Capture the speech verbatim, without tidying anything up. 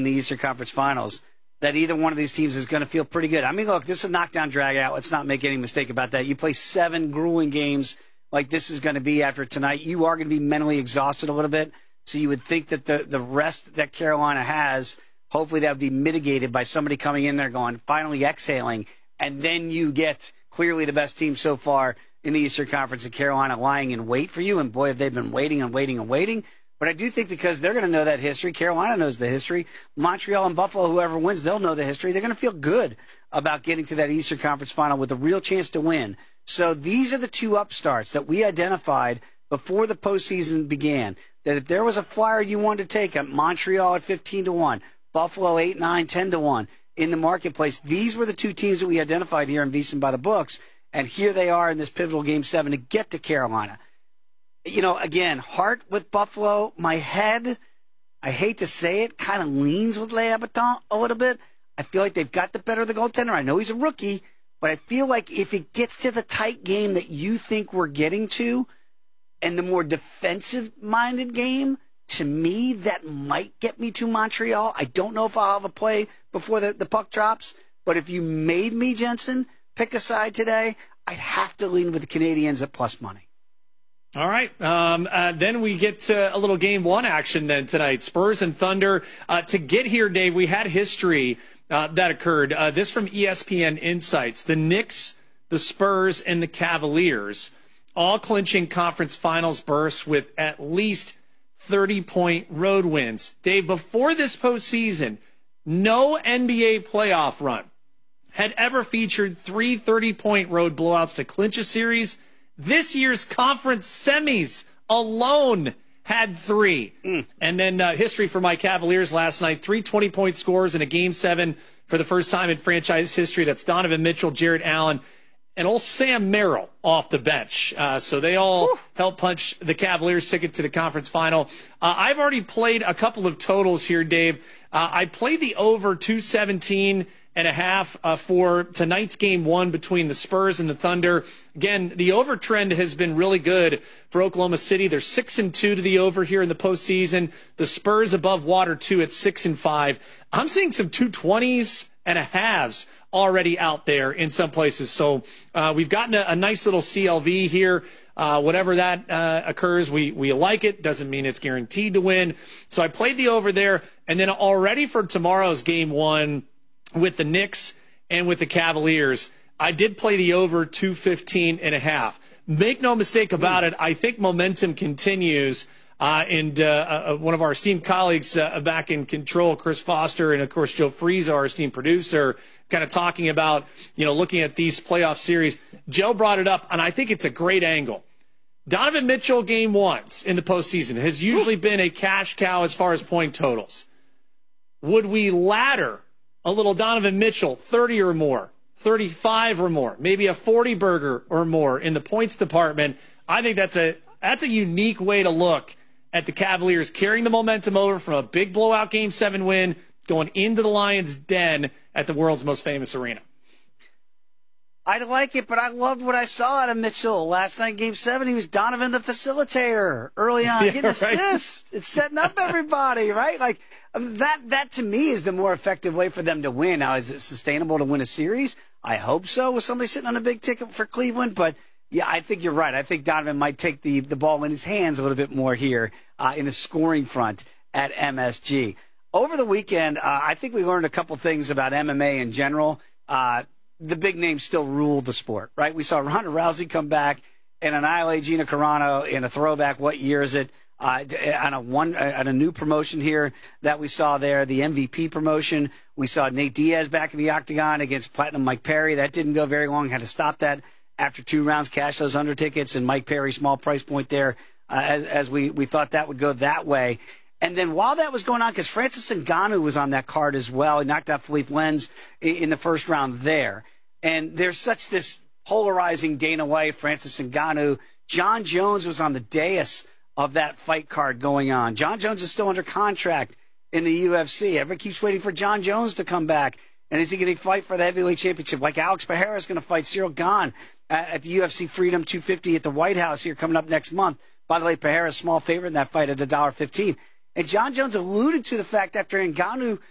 in the Eastern Conference Finals, that either one of these teams is going to feel pretty good. I mean, look, this is a knockdown drag out. Let's not make any mistake about that. You play seven grueling games like this is going to be after tonight. You are going to be mentally exhausted a little bit. So you would think that the, the rest that Carolina has, hopefully that would be mitigated by somebody coming in there going, finally exhaling, and then you get clearly the best team so far in the Eastern Conference of Carolina lying in wait for you. And boy, have they been waiting and waiting and waiting. But I do think because they're going to know that history, Carolina knows the history, Montreal and Buffalo, whoever wins, they'll know the history. They're going to feel good about getting to that Eastern Conference Final with a real chance to win. So these are the two upstarts that we identified before the postseason began, that if there was a flyer you wanted to take at Montreal at fifteen to one, Buffalo eight, nine, ten to one in the marketplace, these were the two teams that we identified here in VSiN by the books. And here they are in this pivotal Game seven to get to Carolina. You know, again, heart with Buffalo. My head, I hate to say it, kind of leans with Le Batard a little bit. I feel like they've got the better of the goaltender. I know he's a rookie, but I feel like if it gets to the tight game that you think we're getting to, and the more defensive-minded game, to me, that might get me to Montreal. I don't know if I'll have a play before the, the puck drops, but if you made me, Jensen, pick a side today, I'd have to lean with the Canadiens at plus money. All right. Um, uh, then we get to a little game one action then tonight. Spurs and Thunder. Uh, to get here, Dave, we had history uh, that occurred. Uh, this from E S P N Insights. The Knicks, the Spurs, and the Cavaliers all clinching conference finals berths with at least thirty-point road wins. Dave, before this postseason, no N B A playoff run had ever featured three thirty-point road blowouts to clinch a series. This year's conference semis alone had three. Mm. And then uh, history for my Cavaliers last night, three twenty-point scores in a Game seven for the first time in franchise history. That's Donovan Mitchell, Jarrett Allen, and old Sam Merrill off the bench. Uh, so they all Woo. helped punch the Cavaliers' ticket to the conference final. Uh, I've already played a couple of totals here, Dave. Uh, I played the over two seventeen and a half uh, for tonight's game one between the Spurs and the Thunder. Again, the over trend has been really good for Oklahoma City. They're six and two to the over here in the postseason. The Spurs above water two at six and five. I'm seeing some two twenties and a halves already out there in some places. So uh, we've gotten a, a nice little C L V here. Uh, whatever that uh, occurs, we we like it. Doesn't mean it's guaranteed to win. So I played the over there, and then already for tomorrow's game one, with the Knicks and with the Cavaliers, I did play the over two fifteen and a half. Make no mistake about it, I think momentum continues. Uh, and uh, uh, one of our esteemed colleagues uh, back in control, Chris Foster, and of course Joe Frieza, our esteemed producer, kind of talking about, you know, looking at these playoff series. Joe brought it up, and I think it's a great angle. Donovan Mitchell game ones in the postseason has usually been a cash cow as far as point totals. Would we ladder a little Donovan Mitchell, thirty or more, thirty-five or more, maybe a forty burger or more in the points department? I think that's a that's a unique way to look at the Cavaliers carrying the momentum over from a big blowout game seven win, going into the Lions' den at the world's most famous arena. I like it, but I loved what I saw out of Mitchell last night in Game seven. He was Donovan the facilitator early on, yeah, getting right. assists. It's setting up everybody, right? Like um, that, that to me is the more effective way for them to win. Now, is it sustainable to win a series? I hope so with somebody sitting on a big ticket for Cleveland. But, yeah, I think you're right. I think Donovan might take the, the ball in his hands a little bit more here uh, in the scoring front at M S G. Over the weekend, uh, I think we learned a couple things about M M A in general. Uh, the big names still ruled the sport, right? We saw Ronda Rousey come back and annihilate Gina Carano in a throwback. What year is it? Uh, on a one, on a new promotion here that we saw there, the M V P promotion. We saw Nate Diaz back in the octagon against Platinum Mike Perry. That didn't go very long. Had to stop that after two rounds, cash those under tickets, and Mike Perry, small price point there, uh, as, as we, we thought that would go that way. And then while that was going on, because Francis Ngannou was on that card as well, he knocked out Philippe Lenz in, in the first round there. And there's such this polarizing Dana White, Francis Ngannou. John Jones was on the dais of that fight card going on. John Jones is still under contract in the U F C. Everybody keeps waiting for John Jones to come back. And is he going to fight for the heavyweight championship? Like Alex Pereira is going to fight Cyril Gane at, at the U F C Freedom two fifty at the White House here coming up next month. By the way, Pereira is a small favorite in that fight at one dollar fifteen. And John Jones alluded to the fact after Ngannou